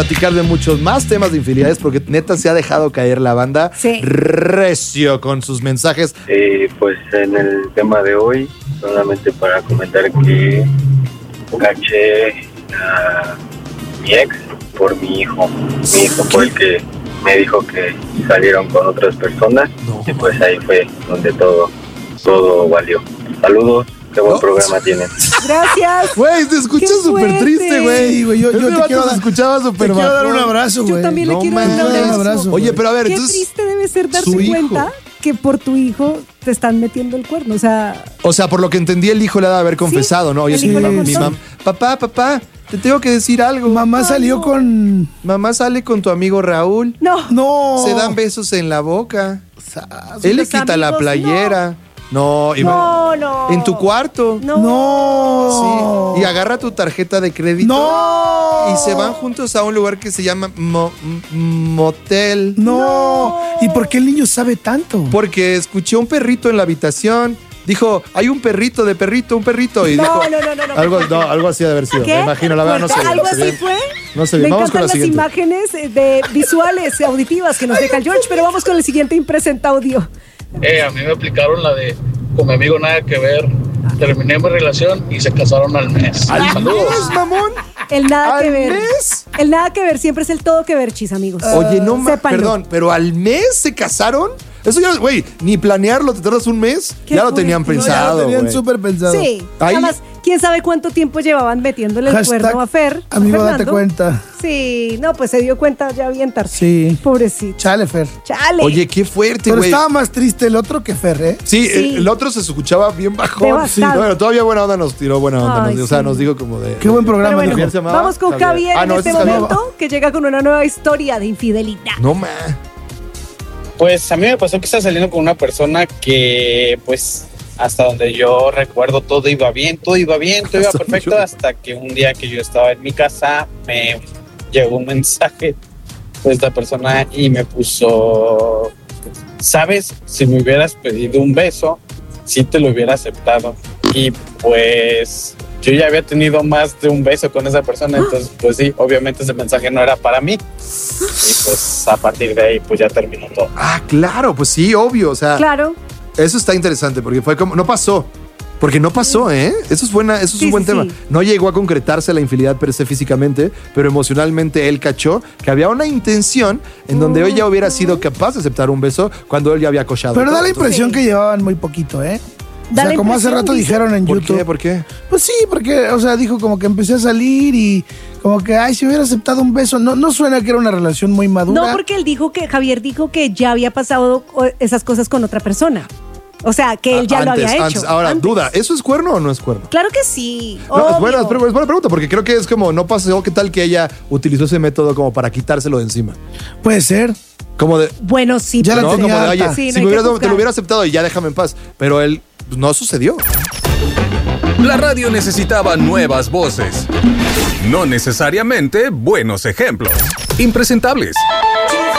Platicar de muchos más temas de infidelidades porque neta se ha dejado caer la banda recio con sus mensajes. Pues en el tema de hoy, solamente para comentar que caché a mi ex por mi hijo. Mi hijo fue el que me dijo que salieron con otras personas y pues ahí fue donde todo valió. Saludos. Qué buen programa tienen. Gracias. Güey, te escuchas súper triste, güey. Sí, güey, yo te quiero dar, escuchaba súper te quiero dar un abrazo, güey. Yo también le quiero dar un abrazo. Oye, pero a ver, qué entonces... triste debe ser darse cuenta que por tu hijo te están metiendo el cuerno, o sea, por lo que entendí, el hijo le ha de haber confesado, ¿no? Oye, el hijo le mi mamá, papá, te tengo que decir algo. Mamá salió con... Mamá sale con tu amigo Raúl. No. Se dan besos en la boca. Él le quita la playera. No, en tu cuarto. No. Sí. Y agarra tu tarjeta de crédito. No. Y se van juntos a un lugar que se llama motel. No. ¿Y por qué el niño sabe tanto? Porque escuché un perrito en la habitación. Dijo, hay un perrito. Y dijo, algo así de haber sido. Me imagino, la verdad no sé. ¿Algo así fue? No sé. Me Vamos con encantan la las siguiente. imágenes de visuales, auditivas que nos deja el George, pero vamos con el siguiente impresenta audio. A mí me aplicaron la de con mi amigo nada que ver. Terminé mi relación y se casaron al mes. Saludos, mamón. El nada que ver. ¿Mes? El nada que ver siempre es el todo que ver, chis, amigos. Oye, no Sépanlo. perdón, pero al mes se casaron. Eso ya, güey, ni planearlo, te tardas un mes. Ya lo tenían pensado. Ya lo tenían güey. súper pensado. Sí. Además, quién sabe cuánto tiempo llevaban metiéndole el cuerno a Fer. Amigo, Fernando. date cuenta. Sí, no, pues se dio cuenta ya bien tarde. Sí. Pobrecito. Chale, Fer. Chale. Oye, qué fuerte, Pero güey. estaba más triste el otro que Fer, ¿eh? Sí, el otro se escuchaba bien bajón. Devastado. Sí, bueno, todavía buena onda nos tiró buena onda. Ay, O sea, sí. nos dijo como de... Qué buen programa. Pero bueno, ¿Javier se llamaba? vamos con Javier en este ese es Javier. momento, que llega con una nueva historia de infidelidad. No, ma. Pues a mí me pasó que estaba saliendo con una persona que, pues, hasta donde yo recuerdo, todo iba bien, todo iba perfecto, hasta que un día que yo estaba en mi casa, me llegó un mensaje de esta persona y me puso, ¿sabes? Si me hubieras pedido un beso, sí te lo hubiera aceptado. Y pues yo ya había tenido más de un beso con esa persona, entonces pues sí, obviamente ese mensaje no era para mí. Y pues a partir de ahí pues ya terminó todo. Ah, claro, pues sí, obvio, o sea. Claro. Eso está interesante porque fue como, no pasó. Porque no pasó, ¿eh? Eso es un buen tema. No llegó a concretarse la infidelidad per se físicamente, pero emocionalmente él cachó que había una intención en donde ella hubiera sido capaz de aceptar un beso cuando él ya había cochado. Pero da la impresión que llevaban muy poquito, ¿eh? O sea, como hace rato dijeron en YouTube. ¿Por qué? Pues sí, porque, o sea, dijo como que empecé a salir y como que, ay, si hubiera aceptado un beso. No suena que era una relación muy madura. No, porque Javier dijo que ya había pasado esas cosas con otra persona. O sea, que él ya lo había hecho. Ahora, duda, ¿eso es cuerno o no es cuerno? Claro que sí. No, es buena pregunta, porque creo que es como, no pasó, ¿qué tal que ella utilizó ese método como para quitárselo de encima? Puede ser. Como de... Bueno, sí. Ya la No, tenía como de, oye, harta. Sí, si no hay que te lo hubiera aceptado y ya déjame en paz. Pero él, pues, no sucedió. La radio necesitaba nuevas voces. No necesariamente buenos ejemplos. Impresentables.